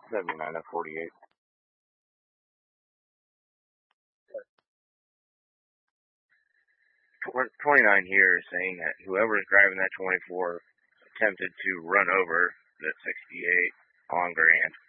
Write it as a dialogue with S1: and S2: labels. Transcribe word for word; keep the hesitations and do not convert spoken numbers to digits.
S1: seventy-nine of forty-eight. twenty-nine here is saying that whoever is driving that twenty-four attempted to run over the sixty-eight on Grand.